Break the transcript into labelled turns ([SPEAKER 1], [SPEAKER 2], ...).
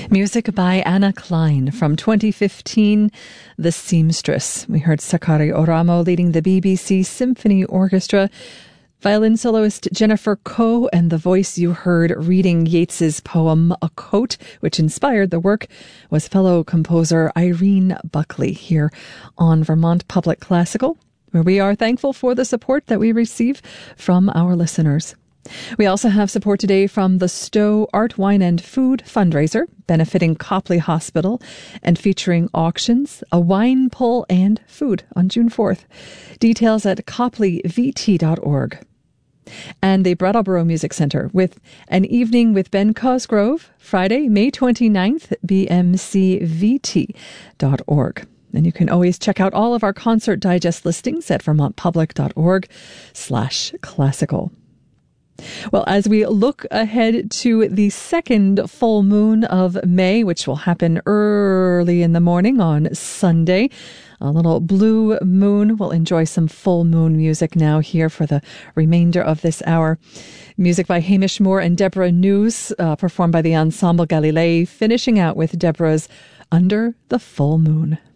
[SPEAKER 1] Music by Anna Klein from 2015, The Seamstress. We heard Sakari Oramo leading the BBC Symphony Orchestra, violin soloist Jennifer Coe, and the voice you heard reading Yeats's poem A Coat, which inspired the work, was fellow composer Irene Buckley here on Vermont Public Classical, where we are thankful for the support that we receive from our listeners. We also have support today from the Stowe Art, Wine and Food fundraiser, benefiting Copley Hospital and featuring auctions, a wine pull and food on June 4th. Details at copleyvt.org. And the Brattleboro Music Centre with an evening with Ben Cosgrove, Friday, May 29th, bmcvt.org. And you can always check out all of our concert digest listings at vermontpublic.org/classical. Well, as we look ahead to the second full moon of May, which will happen early in the morning on Sunday, a little blue moon. We'll enjoy some full moon music now here for the remainder of this hour. Music by Hamish Moore and Deborah News, performed by the Ensemble Galilei, finishing out with Deborah's Under the Full Moon.